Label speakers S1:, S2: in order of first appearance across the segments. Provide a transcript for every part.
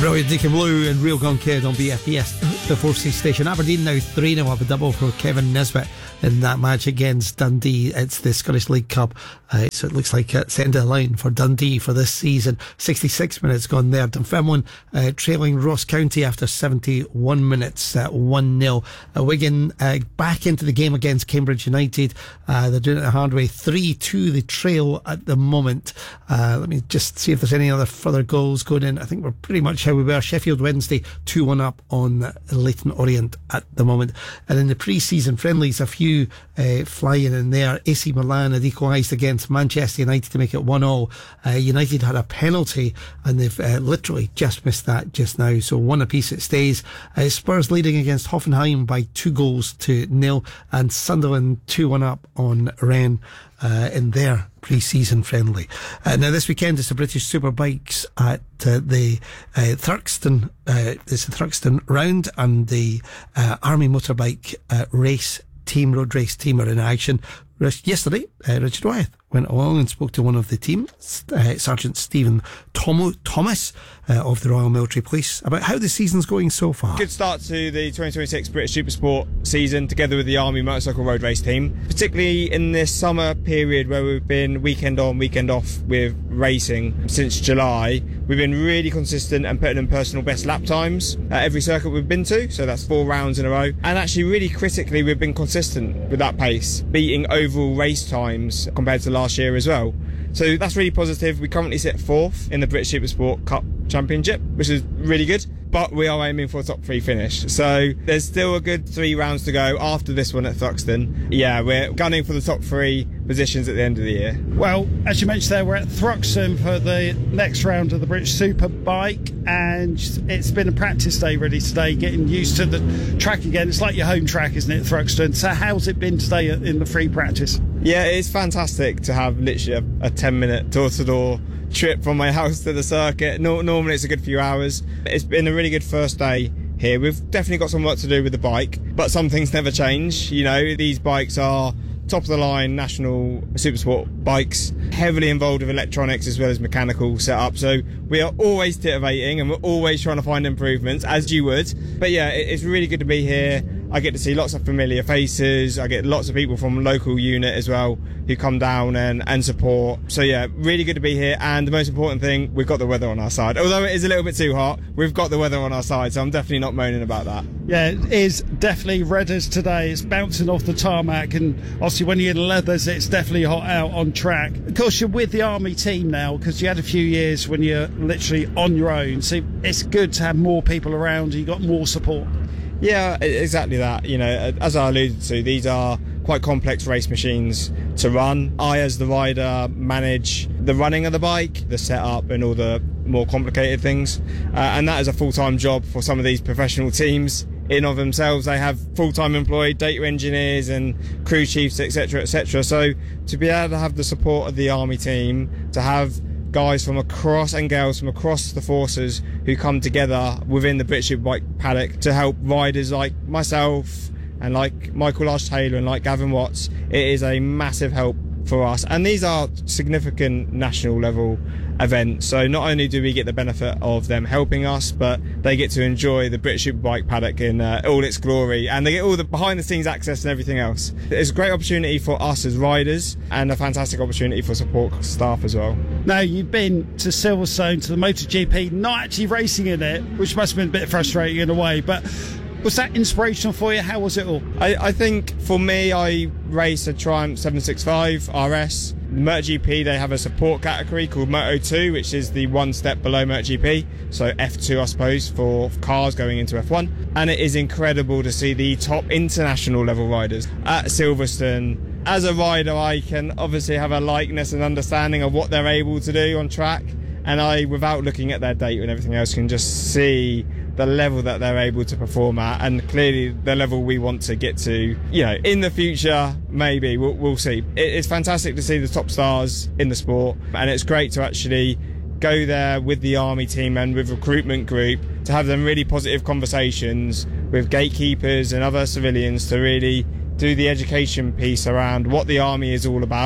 S1: Brilliant, Deacon Blue and Real Gun Kid on BFBS, the 4C station. Aberdeen now 3-0 up a double for Kevin Nisbet in that match against Dundee. It's the Scottish League Cup, so it looks like it's end of the line for Dundee for this season. 66 minutes gone there. Dunfermline trailing Ross County after 71 minutes at 1-0. Wigan back into the game against Cambridge United. They're doing it the hard way. 3-2 the trail at the moment. Let me just see if there's any other further goals going in. I think we're pretty much how we were. Sheffield Wednesday 2-1 up on Leyton Orient at the moment. And in the pre-season friendlies, a few flying in there. AC Milan had equalised against Manchester United to make it 1-1. United had a penalty and they've literally just missed that just now, so 1 apiece it stays. Spurs leading against Hoffenheim by 2-0, and Sunderland 2-1 up on Rennes in their pre-season friendly. Now this weekend it's the British Superbikes at the Thruxton. It's the Thruxton round, and the Army Motorbike road race team are in action. Yesterday, Richard Wyeth went along and spoke to one of the team, Sergeant Stephen Thomas of the Royal Military Police, about how the season's going so far.
S2: Good start to the 2026 British Supersport season together with the Army Motorcycle Road Race team, particularly in this summer period where we've been weekend on, weekend off with racing since July. We've been really consistent and putting in personal best lap times at every circuit we've been to, so that's 4 rounds in a row. And actually really critically, we've been consistent with that pace, beating overall race times compared to last year as well. So that's really positive. We currently sit 4th in the British Supersport Cup Championship, which is really good, but we are aiming for a top 3 finish. So there's still a good 3 rounds to go after this one at Thruxton. Yeah, we're gunning for the top 3 positions at the end of the year.
S3: Well, as you mentioned there, we're at Thruxton for the next round of the British Superbike, and it's been a practice day really today, getting used to the track again. It's like your home track, isn't it, Thruxton? So how's it been today in the free practice?
S2: Yeah, it's fantastic to have literally a 10-minute door-to-door trip from my house to the circuit. Normally it's a good few hours. It's been a really good first day here. We've definitely got some work to do with the bike, but some things never change. You know, these bikes are top of the line national supersport bikes, heavily involved with electronics as well as mechanical setup, so we are always titivating and we're always trying to find improvements, as you would. But yeah, it's really good to be here. I get to see lots of familiar faces. I get lots of people from local unit as well who come down and support. So yeah, really good to be here. And the most important thing, we've got the weather on our side. Although it is a little bit too hot, we've got the weather on our side, so I'm definitely not moaning about that.
S3: Yeah, it is definitely red as today. It's bouncing off the tarmac, and obviously when you're in leathers, it's definitely hot out on track. Of course, you're with the Army team now, because you had a few years when you're literally on your own. So it's good to have more people around. You got more support.
S2: Yeah, exactly that. You know, as I alluded to, these are quite complex race machines to run. I, as the rider, manage the running of the bike, the setup and all the more complicated things. And that is a full-time job for some of these professional teams. In of themselves, they have full-time employed data engineers and crew chiefs, etc., etc. So to be able to have the support of the Army team, to have guys from across and girls from across the forces who come together within the British Superbike paddock to help riders like myself and like Michael Large-Taylor and like Gavin Watts, it is a massive help for us. And these are significant national level events, so not only do we get the benefit of them helping us, but they get to enjoy the British Superbike paddock in all its glory, and they get all the behind the scenes access and everything else. It's a great opportunity for us as riders and a fantastic opportunity for support staff as well.
S3: Now, you've been to Silverstone, to the MotoGP, not actually racing in it, which must have been a bit frustrating in a way, but was that inspirational for you? How was it all?
S2: I think for me, I race a Triumph 765 RS. MotoGP, they have a support category called Moto2, which is the one step below MotoGP, so F2 I suppose for cars going into F1. And it is incredible to see the top international level riders at Silverstone. As a rider, I can obviously have a likeness and understanding of what they're able to do on track, and I, without looking at their data and everything else, can just see the level that they're able to perform at, and clearly the level we want to get to, you know, in the future. Maybe we'll see. It's fantastic to see the top stars in the sport, and it's great to actually go there with the Army team and with recruitment group to have them really positive conversations with gatekeepers and other civilians to really do the education piece around what the Army is all about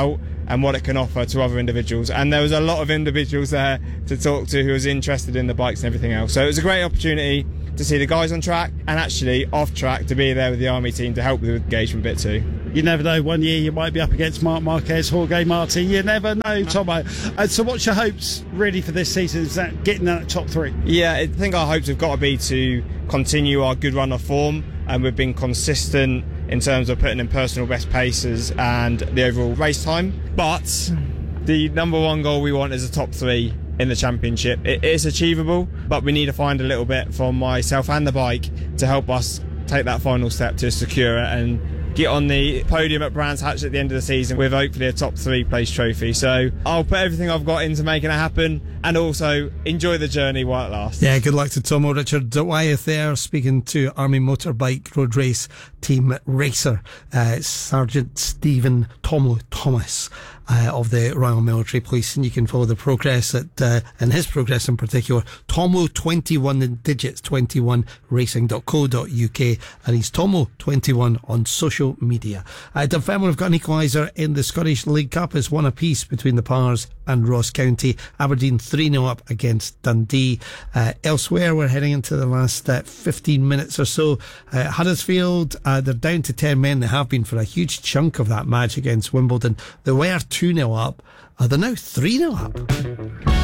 S2: and what it can offer to other individuals. And there was a lot of individuals there to talk to who was interested in the bikes and everything else. So it was a great opportunity to see the guys on track and actually off track, to be there with the Army team to help with the engagement bit too.
S3: You never know, one year you might be up against Marc Marquez, Jorge Martin, you never know, Tomo. So what's your hopes really for this season? Is that getting that top 3?
S2: Yeah, I think our hopes have got to be to continue our good run of form, and we've been consistent in terms of putting in personal best paces and the overall race time. But the number one goal we want is a top 3 in the championship. It is achievable, but we need to find a little bit from myself and the bike to help us take that final step to secure it and get on the podium at Brands Hatch at the end of the season with hopefully a top 3 place trophy. So I'll put everything I've got into making it happen, and also enjoy the journey while it lasts.
S1: Yeah, good luck to Tomo. Richard Wyeth there, speaking to Army Motorbike Road Race Team Racer, Sergeant Stephen Tomo Thomas of the Royal Military Police, and you can follow the progress at and his progress in particular, Tomo21 in digits 21 racing.co.uk, and he's Tomo21 on social media. Dunfermline have got an equaliser in the Scottish League Cup. It's one apiece between the Pars and Ross County. Aberdeen 3-0 up against Dundee. Elsewhere, we're heading into the last 15 minutes or so. Huddersfield, they're down to 10 men. They have been for a huge chunk of that match against Wimbledon. They were 2-0 up. They're now 3-0 up.